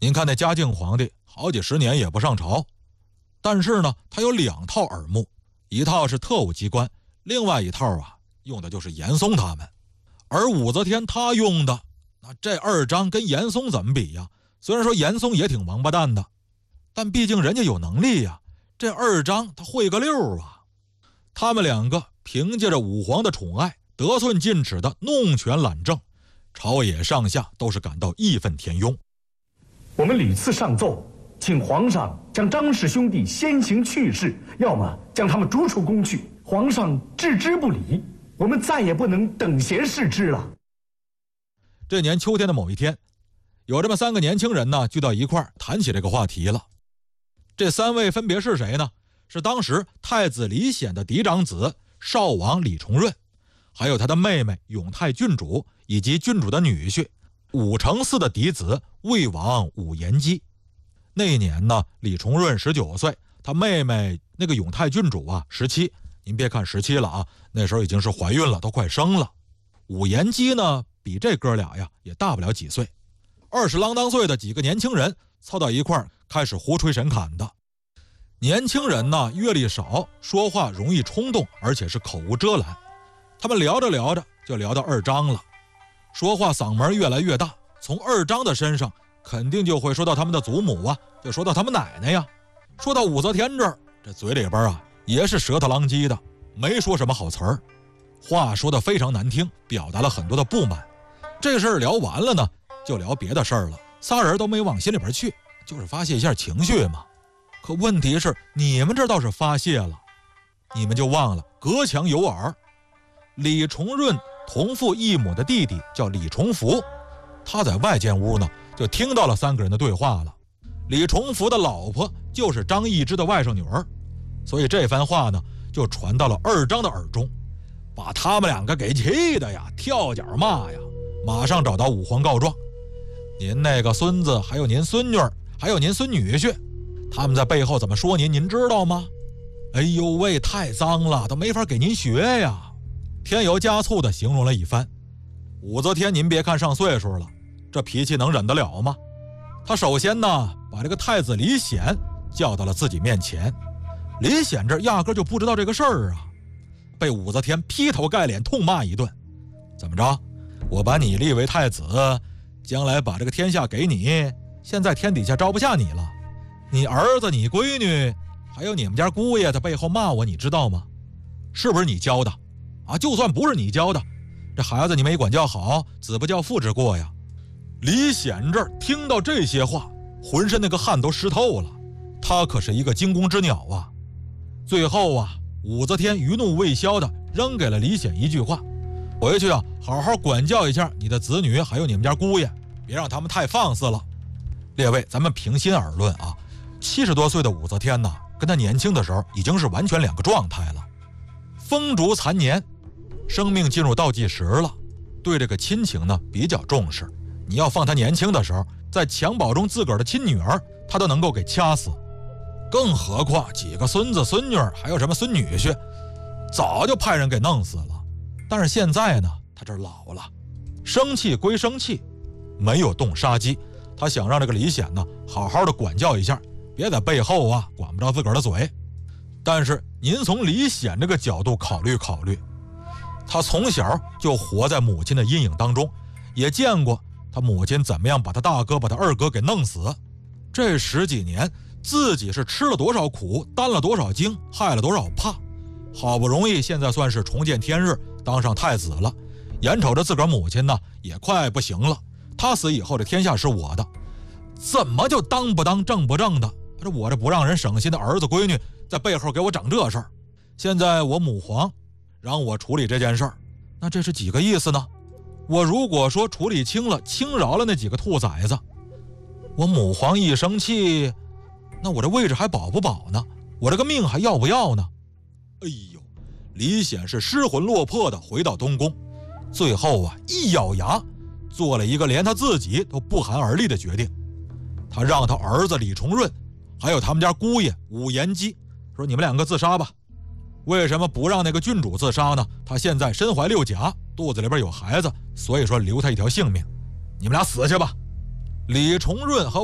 您看那嘉靖皇帝好几十年也不上朝，但是呢，他有2套耳目，一套是特务机关，另外一套用的就是严嵩他们。而武则天他用的，那这2张跟严嵩怎么比呀？虽然说严嵩也挺王八蛋的，但毕竟人家有能力呀，这2张他会个溜啊。他们2个凭借着武皇的宠爱，得寸进尺的弄权揽政，朝野上下都是感到义愤填膺。 我们屡次上奏，请皇上将张氏兄弟先行去世，要么将他们逐出宫去。皇上置之不理，我们再也不能等闲视之了。 这年秋天的某一天，有这么3个年轻人呢，聚到一块儿谈起这个话题了。这3位分别是谁呢？是当时太子李显的嫡长子少王李重润，还有他的妹妹永泰郡主，以及郡主的女婿武承嗣的嫡子魏王武延基。那一年呢，李重润19岁，他妹妹那个永泰郡主17。您别看17了啊，那时候已经是怀孕了，都快生了。武延基呢，比这哥俩也大不了几岁。20啷当岁的几个年轻人凑到一块儿，开始胡吹神侃的。年轻人呢，阅历少，说话容易冲动，而且是口无遮拦。他们聊着聊着就聊到2张了，说话嗓门越来越大，从2张的身上肯定就会说到他们的祖母就说到他们奶奶呀，说到武则天这儿，这嘴里边也是舌头狼藉的，没说什么好词儿，话说得非常难听，表达了很多的不满。这事儿聊完了呢，就聊别的事儿了，3人都没往心里边去，就是发泄一下情绪嘛。可问题是，你们这倒是发泄了，你们就忘了隔墙有耳。李重润同父异母的弟弟叫李重福，他在外间屋呢，就听到了3个人的对话了。李重福的老婆就是张易之的外甥女儿，所以这番话呢，就传到了2张的耳中，把他们2个给气的跳脚骂马上找到武皇告状。您那个孙子，还有您孙女，还有您孙女婿，他们在背后怎么说您知道吗？哎呦喂，太脏了，都没法给您学呀。添油加醋的形容了一番。武则天您别看上岁数了，这脾气能忍得了吗？他首先呢，把这个太子李显叫到了自己面前。李显这压根就不知道这个事儿被武则天劈头盖脸痛骂一顿。怎么着，我把你立为太子，将来把这个天下给你，现在天底下招不下你了，你儿子你闺女还有你们家姑爷在背后骂我，你知道吗？是不是你教的就算不是你教的，这孩子你没管教好，子不教父之过呀。李显这儿听到这些话，浑身那个汗都湿透了，他可是一个惊弓之鸟最后武则天余怒未消的扔给了李显一句话：回去好好管教一下你的子女，还有你们家姑爷，别让他们太放肆了。列位，咱们平心而论70多岁的武则天跟他年轻的时候已经是完全2个状态了。风烛残年，生命进入倒计时了，对这个亲情呢比较重视。你要放他年轻的时候，在襁褓中自个儿的亲女儿，他都能够给掐死，更何况几个孙子孙女，还有什么孙女婿，早就派人给弄死了。但是现在呢，他这老了，生气归生气，没有动杀机。他想让这个李显呢好好的管教一下，别在背后管不着自个儿的嘴。但是您从李显这个角度考虑考虑，他从小就活在母亲的阴影当中，也见过他母亲怎么样把他大哥把他2哥给弄死。这10几年自己是吃了多少苦，担了多少惊，害了多少怕，好不容易现在算是重见天日，当上太子了，眼瞅着自个儿母亲呢也快不行了，他死以后这天下是我的，怎么就当不当正不正的？我这不让人省心的儿子闺女在背后给我整这事儿，现在我母皇让我处理这件事儿，那这是几个意思呢？我如果说处理轻了，轻饶了那几个兔崽子，我母皇一生气，那我这位置还保不保呢？我这个命还要不要呢？哎呦，李显是失魂落魄的回到东宫，最后一咬牙做了一个连他自己都不寒而栗的决定。他让他儿子李重润还有他们家姑爷武延基说，你们2个自杀吧。为什么不让那个郡主自杀呢？他现在身怀6甲，肚子里边有孩子，所以说留他一条性命，你们俩死去吧。李重润和